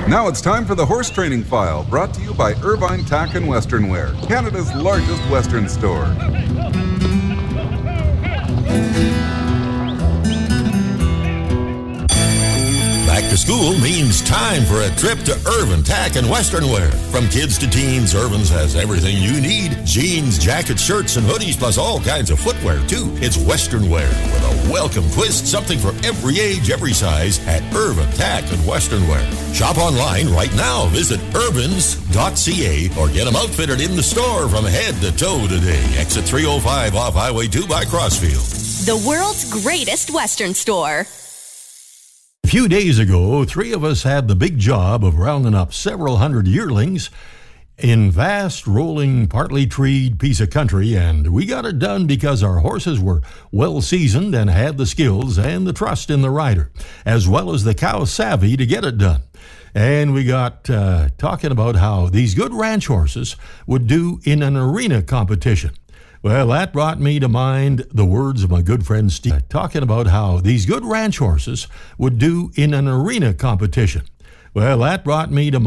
Now it's time for the Horse Training File, brought to you by Irvine Tack and Western Wear, Canada's largest Western store. Back to school means time for a trip to Irvine Tack and Western Wear. From kids to teens, Irvine's has everything you need. Jeans, jackets, shirts, and hoodies, plus all kinds of footwear, too. It's Western Wear with a welcome twist, something for every age, every size at Irvine Tack and Western Wear. Shop online right now. Visit irvins.ca or get them outfitted in the store from head to toe today. Exit 305 off Highway 2 by Crossfield. The world's greatest Western store. A few days ago, three of us had the big job of rounding up several hundred yearlings in vast, rolling, partly treed piece of country, and we got it done because our horses were well seasoned and had the skills and the trust in the rider, as well as the cow savvy to get it done. And we got talking about how these good ranch horses would do in an arena competition. Well, that brought me to mind the words of my good friend Steve, talking about how these good ranch horses would do in an arena competition. Well, that brought me to